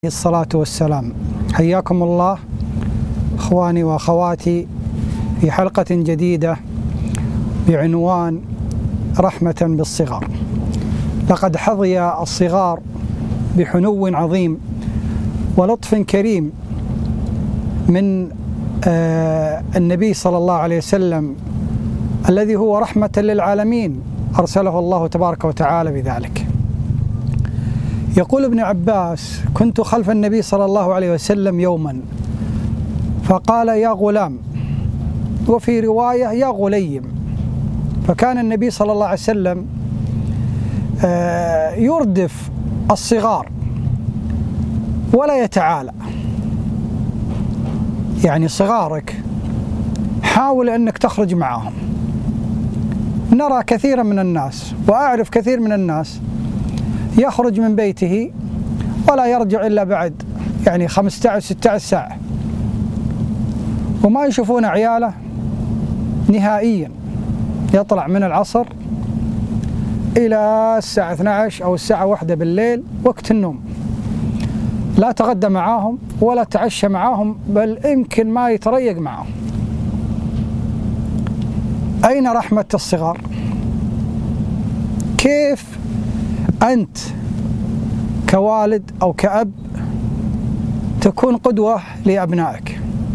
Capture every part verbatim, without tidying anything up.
الصلاة والسلام. حياكم الله إخواني وأخواتي في حلقة جديدة بعنوان رحمة بالصغار. لقد حظي الصغار بحنو عظيم ولطف كريم من النبي صلى الله عليه وسلم الذي هو رحمة للعالمين، أرسله الله تبارك وتعالى بذلك. يقول ابن عباس: كنت خلف النبي صلى الله عليه وسلم يوما فقال: يا غلام، وفي رواية: يا غليم. فكان النبي صلى الله عليه وسلم يردف الصغار ولا يتعالى. يعني صغارك حاول أنك تخرج معهم. نرى كثيرا من الناس وأعرف كثير من الناس يخرج من بيته ولا يرجع إلا بعد يعني خمسة عشر ستة عشر ساعة، وما يشوفون عياله نهائيا. يطلع من العصر إلى الساعة اثنتي عشرة أو الساعة واحدة بالليل وقت النوم، لا تغدى معاهم ولا تعشى معاهم، بل يمكن ما يتريق معهم. أين رحمة الصغار؟ كيف أنت كوالد أو كأب تكون قدوة لأبنائك؟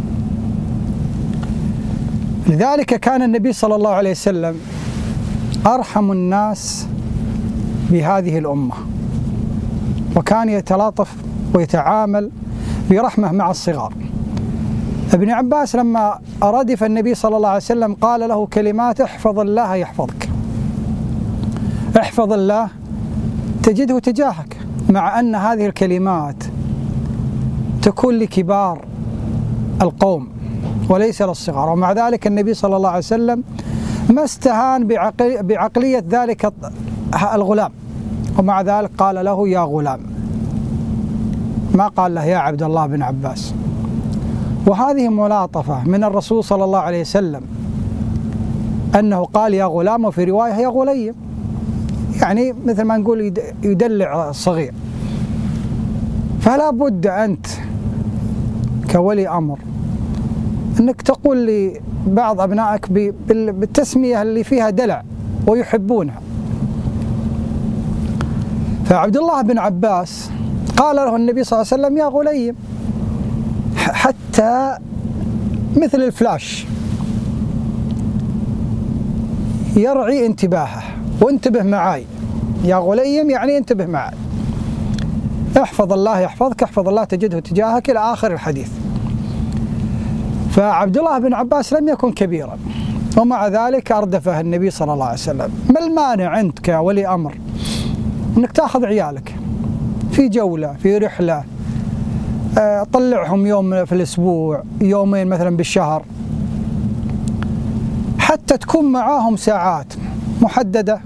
لذلك كان النبي صلى الله عليه وسلم أرحم الناس بهذه الأمة، وكان يتلاطف ويتعامل برحمة مع الصغار. ابن عباس لما ردف النبي صلى الله عليه وسلم قال له كلمات: احفظ الله يحفظك، احفظ الله تجده تجاهك، مع أن هذه الكلمات تكون لكبار القوم وليس للصغار. ومع ذلك النبي صلى الله عليه وسلم ما استهان بعقل بعقلية ذلك الغلام، ومع ذلك قال له: يا غلام، ما قال له يا عبد الله بن عباس. وهذه ملاطفة من الرسول صلى الله عليه وسلم، أنه قال يا غلام، وفي رواية يا غليم، يعني مثل ما نقول يدلع الصغير. فلا بد أنت كولي أمر أنك تقول لبعض أبنائك بالتسمية اللي فيها دلع ويحبونها. فعبد الله بن عباس قال له النبي صلى الله عليه وسلم: يا غليم، حتى مثل الفلاش يرعي انتباهه. وانتبه معاي يا غليم، يعني انتبه معاي، احفظ الله يحفظك، احفظ الله تجده تجاهك، إلى آخر الحديث. فعبد الله بن عباس لم يكن كبيرا، ومع ذلك أردفه النبي صلى الله عليه وسلم. ما المانع أنت كولي أمر أنك تأخذ عيالك في جولة، في رحلة، طلعهم يوم في الأسبوع، يومين مثلا بالشهر، حتى تكون معاهم ساعات محددة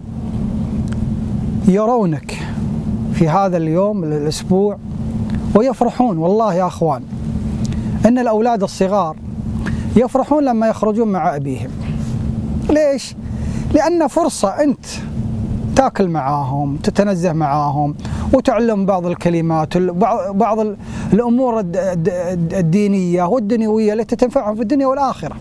يرونك في هذا اليوم الأسبوع ويفرحون. والله يا أخوان، إن الأولاد الصغار يفرحون لما يخرجون مع أبيهم. ليش؟ لأن فرصة أنت تاكل معاهم، تتنزه معاهم، وتعلم بعض الكلمات، بعض الأمور الدينية والدنيوية التي تنفعهم في الدنيا والآخرة.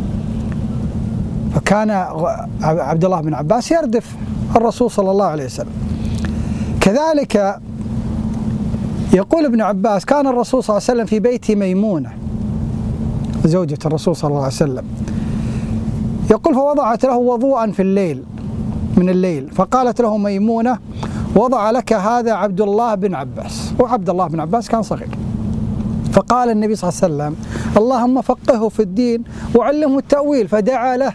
فكان عبد الله بن عباس يردف الرسول صلى الله عليه وسلم. كذلك يقول ابن عباس: كان الرسول صلى الله عليه وسلم في بيت ميمونة زوجة الرسول صلى الله عليه وسلم، يقول: فوضعت له وضوءا في الليل من الليل، فقالت له ميمونة: وضع لك هذا عبد الله بن عباس. وعبد الله بن عباس كان صغير. فقال النبي صلى الله عليه وسلم: اللهم فقهه في الدين وعلمه التأويل. فدعا له.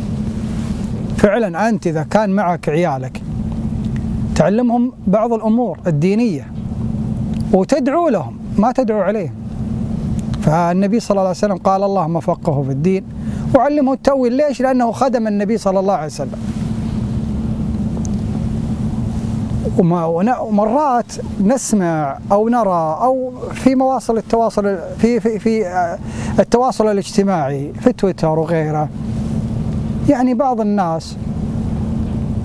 فعلا أنت إذا كان معك عيالك تعلمهم بعض الأمور الدينية وتدعو لهم، ما تدعو عليهم. فالنبي صلى الله عليه وسلم قال: اللهم فقهه في الدين وعلمه التأويل. ليش؟ لأنه خدم النبي صلى الله عليه وسلم. ومرات نسمع أو نرى أو في مواصل التواصل في في في التواصل الاجتماعي في تويتر وغيره، يعني بعض الناس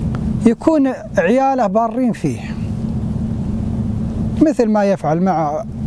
يكون عياله بارين فيه، مثل ما يفعل مع